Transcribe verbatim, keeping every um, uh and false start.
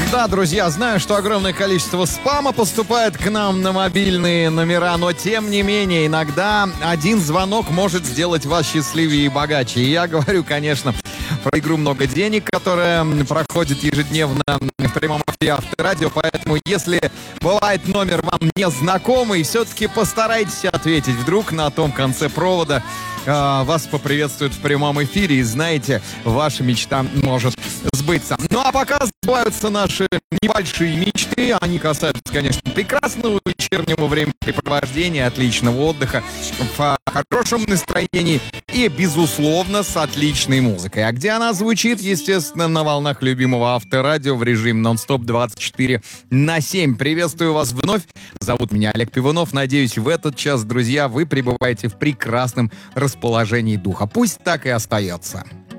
Да, друзья, знаю, что огромное количество спама поступает к нам на мобильные номера, но тем не менее, иногда один звонок может сделать вас счастливее и богаче. И я говорю, конечно, про игру «Много денег», которая проходит ежедневно в прямом эфире Авторадио, поэтому если бывает номер вам незнакомый, все-таки постарайтесь ответить. Вдруг на том конце провода э, вас поприветствуют в прямом эфире, и знаете, ваша мечта может сбыться. Ну а пока сбываются наши небольшие мечты, они касаются, конечно, прекрасного вечернего времяпрепровождения, отличного отдыха, в хорошем настроении и, безусловно, с отличной музыкой. А где она звучит? Естественно, на волнах любимого Авторадио в режиме нон-стоп двадцать четыре на семь. Приветствую вас вновь. Зовут меня Олег Пивунов. Надеюсь, в этот час, друзья, вы пребываете в прекрасном расположении духа. Пусть так и остается.